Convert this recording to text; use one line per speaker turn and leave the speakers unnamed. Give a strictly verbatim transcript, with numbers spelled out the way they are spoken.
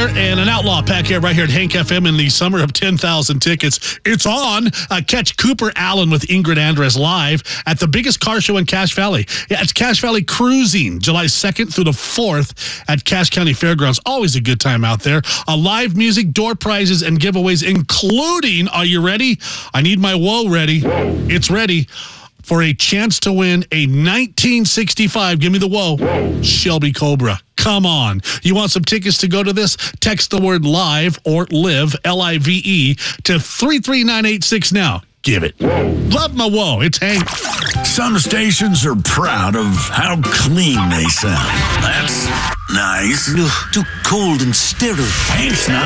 here, and an outlaw pack here right here at Hank F M in the summer of ten thousand tickets. It's on. Uh, catch Cooper Allen with Ingrid Andress live at the biggest car show in Cache Valley. Yeah, it's Cache Valley Cruising, July second through the fourth at Cache County Fairgrounds. Always a good time out there. Uh, live music, door prizes, and giveaways, including, are you ready? I need my whoa ready. Whoa. It's ready. For a chance to win a nineteen sixty-five, give me the whoa, whoa, Shelby Cobra. Come on. You want some tickets to go to this? Text the word live or live, L I V E, to three three nine eight six now. Give it. Whoa. Love my whoa. It's Hank.
Some stations are proud of how clean they sound. That's nice.
Ugh, too cold and sterile.
Hank's not.